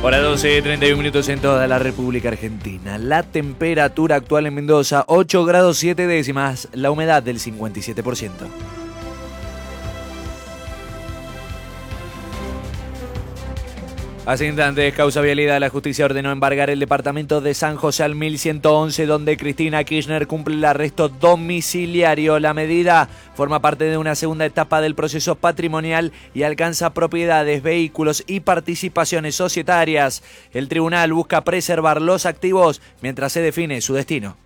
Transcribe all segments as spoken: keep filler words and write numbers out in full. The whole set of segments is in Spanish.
Hora doce, treinta y un minutos en toda la República Argentina. La temperatura actual en Mendoza, ocho grados siete décimas, la humedad del cincuenta y siete por ciento. Hace instantes, causa vialidad, la justicia ordenó embargar el departamento de San José al mil ciento once, donde Cristina Kirchner cumple el arresto domiciliario. La medida forma parte de una segunda etapa del proceso patrimonial y alcanza propiedades, vehículos y participaciones societarias. El tribunal busca preservar los activos mientras se define su destino.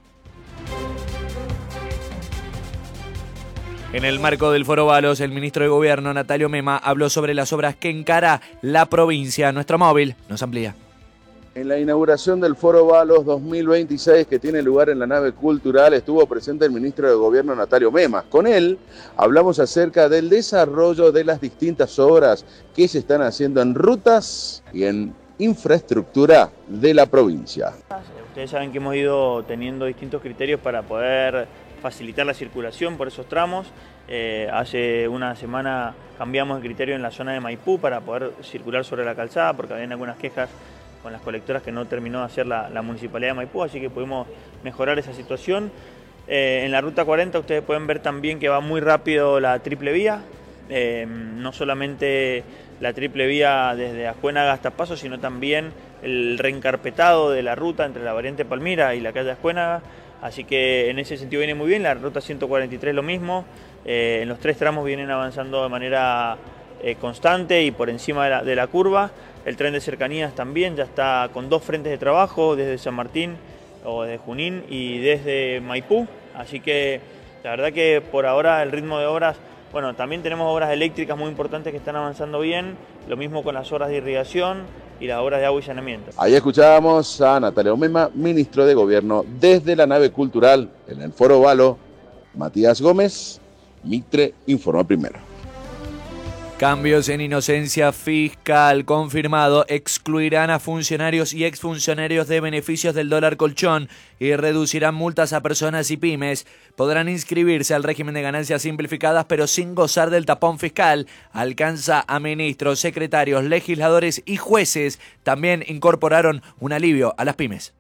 En el marco del Foro Valos, el ministro de Gobierno, Natalio Mema, habló sobre las obras que encara la provincia. Nuestro móvil nos amplía. En la inauguración del Foro Valos dos mil veintiséis, que tiene lugar en la nave cultural, estuvo presente el ministro de Gobierno, Natalio Mema. Con él hablamos acerca del desarrollo de las distintas obras que se están haciendo en rutas y en infraestructura de la provincia. Ustedes saben que hemos ido teniendo distintos criterios para poder facilitar la circulación por esos tramos. Eh, hace una semana cambiamos el criterio en la zona de Maipú para poder circular sobre la calzada, porque habían algunas quejas con las colectoras que no terminó de hacer la, la Municipalidad de Maipú, así que pudimos mejorar esa situación. Eh, en la Ruta cuarenta ustedes pueden ver también que va muy rápido la triple vía, eh, no solamente la triple vía desde Ascuénaga hasta Paso, sino también el reencarpetado de la ruta entre la variante Palmira y la calle Ascuénaga. Así que en ese sentido viene muy bien. La ruta ciento cuarenta y tres lo mismo, eh, en los tres tramos vienen avanzando de manera eh, constante y por encima de la, de la curva. El tren de cercanías también ya está con dos frentes de trabajo, desde San Martín o desde Junín y desde Maipú. Así que la verdad que por ahora el ritmo de obras, bueno, también tenemos obras eléctricas muy importantes que están avanzando bien, lo mismo con las obras de irrigación y las obras de agua y saneamiento. Ahí escuchábamos a Natalio Mema, ministro de Gobierno, desde la nave cultural en el Foro Valo. Matías Gómez, Mitre, informa primero. Cambios en inocencia fiscal confirmado excluirán a funcionarios y exfuncionarios de beneficios del dólar colchón y reducirán multas a personas y pymes. Podrán inscribirse al régimen de ganancias simplificadas, pero sin gozar del tapón fiscal. Alcanza a ministros, secretarios, legisladores y jueces. También incorporaron un alivio a las pymes.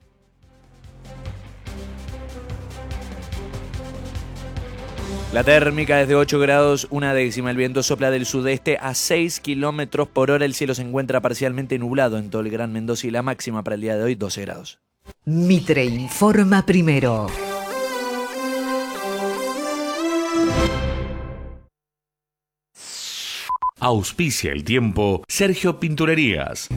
La térmica es de ocho grados una décima. El viento sopla del sudeste a seis kilómetros por hora. El cielo se encuentra parcialmente nublado en todo el Gran Mendoza y la máxima para el día de hoy doce grados. Mitre informa primero. Auspicia el tiempo Sergio Pinturerías.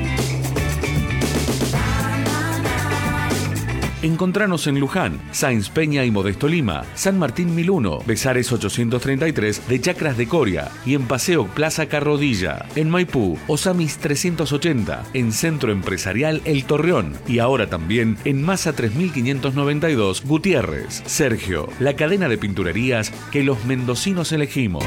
Encontranos en Luján, Sáenz Peña y Modesto Lima, San Martín mil uno, Besares ochocientos treinta y tres de Chacras de Coria y en Paseo Plaza Carrodilla. En Maipú, Osamis trescientos ochenta, en Centro Empresarial El Torreón y ahora también en Masa tres mil quinientos noventa y dos Gutiérrez. Sergio, la cadena de pinturerías que los mendocinos elegimos.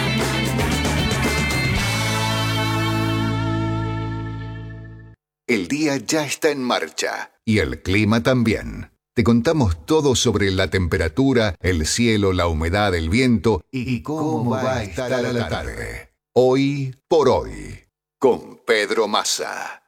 El día ya está en marcha y el clima también. Te contamos todo sobre la temperatura, el cielo, la humedad, el viento y cómo va a estar a la tarde. Hoy por hoy, con Pedro Massa.